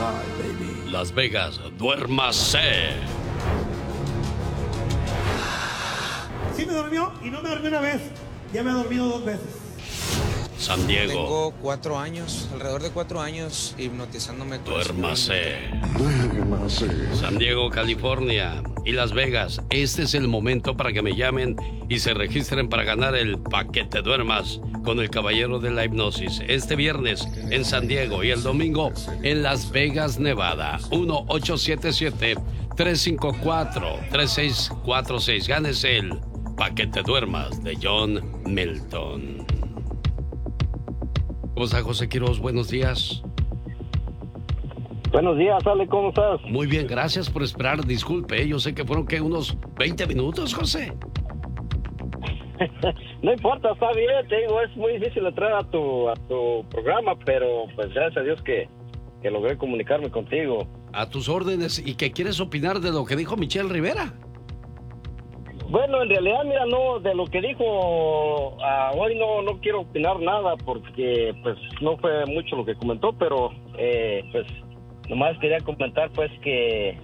baby. Las Vegas, duérmase. Sí me durmió y no me dormí una vez. Ya me ha dormido 2 veces. San Diego. Tengo 4 años, alrededor de 4 años hipnotizándome. Duérmase. San Diego, California y Las Vegas. Este es el momento para que me llamen y se registren para ganar el paquete Duermas con el Caballero de la Hipnosis. Este viernes en San Diego y el domingo en Las Vegas, Nevada. 1-877-354-3646. Gánese el paquete Duermas de John Milton. ¿Cómo está, José Quiroz? Buenos días. Buenos días, Ale, ¿cómo estás? Muy bien, gracias por esperar. Disculpe, yo sé que fueron unos 20 minutos, José. No importa, está bien, te digo, es muy difícil entrar a tu programa, pero pues gracias a Dios que logré comunicarme contigo. A tus órdenes. ¿Y qué quieres opinar de lo que dijo Michelle Rivera? Bueno, en realidad, mira, no, de lo que dijo hoy no quiero opinar nada porque pues no fue mucho lo que comentó, pero pues nomás quería comentar pues que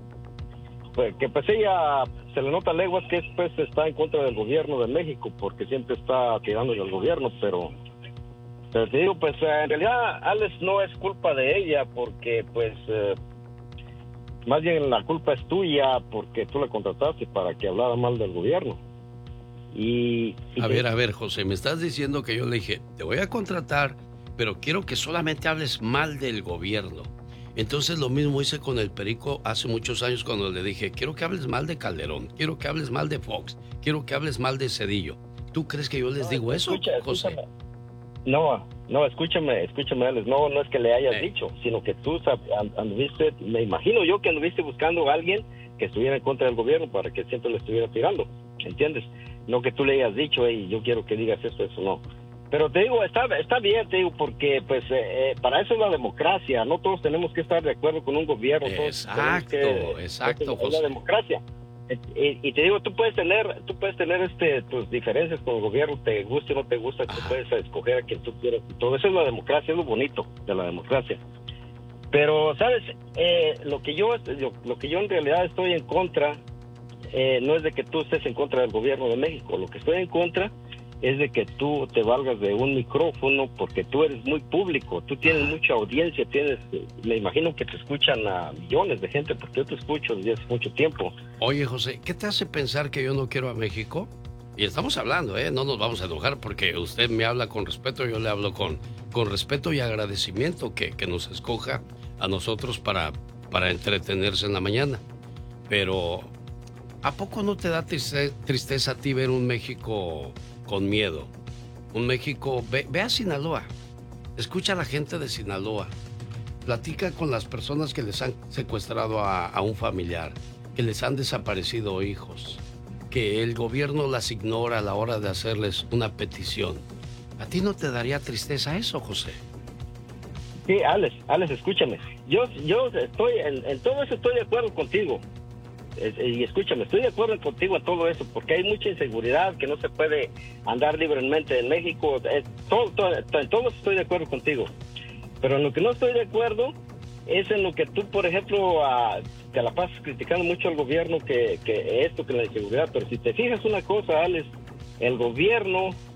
ella se le nota a leguas que pues está en contra del gobierno de México porque siempre está tirándole al gobierno, pero te digo, pues en realidad, Alex, no es culpa de ella porque pues más bien la culpa es tuya porque tú la contrataste para que hablara mal del gobierno. A ver, José, me estás diciendo que yo le dije, te voy a contratar, pero quiero que solamente hables mal del gobierno. Entonces lo mismo hice con el Perico hace muchos años cuando le dije, quiero que hables mal de Calderón, quiero que hables mal de Fox, quiero que hables mal de Cedillo. ¿Tú crees que yo les digo eso, José? Escúchame, Alex, no es que le hayas dicho, sino que tú anduviste, me imagino yo que anduviste buscando a alguien que estuviera en contra del gobierno para que siempre le estuviera tirando, ¿entiendes? No que tú le hayas dicho, yo quiero que digas esto, eso no. Pero te digo, está bien, te digo, porque pues para eso es la democracia, no todos tenemos que estar de acuerdo con un gobierno. Exacto, José. Es la democracia. Y te digo, tú puedes tener tus diferencias con el gobierno, te guste o no te gusta, tú puedes escoger a quien tú quieras y todo eso es la democracia, es lo bonito de la democracia. Pero sabes, lo que yo en realidad estoy en contra no es de que tú estés en contra del gobierno de México, lo que estoy en contra es de que tú te valgas de un micrófono porque tú eres muy público, tú tienes mucha audiencia, me imagino que te escuchan a millones de gente porque yo te escucho desde hace mucho tiempo. Oye, José, ¿qué te hace pensar que yo no quiero a México? Y estamos hablando, no nos vamos a enojar porque usted me habla con respeto, yo le hablo con respeto y agradecimiento que nos escoja a nosotros para entretenerse en la mañana. Pero, ¿a poco no te da tristeza a ti ver un México con miedo? Un México, ve a Sinaloa, escucha a la gente de Sinaloa, platica con las personas que les han secuestrado a un familiar, que les han desaparecido hijos, que el gobierno las ignora a la hora de hacerles una petición. ¿A ti no te daría tristeza eso, José? Sí, Alex, escúchame, yo estoy en todo eso estoy de acuerdo contigo. Y escúchame, estoy de acuerdo contigo en todo eso, porque hay mucha inseguridad, que no se puede andar libremente en México. En todo estoy de acuerdo contigo. Pero en lo que no estoy de acuerdo es en lo que tú, por ejemplo, te la pasas criticando mucho al gobierno, que la inseguridad. Pero si te fijas una cosa, Alex, el gobierno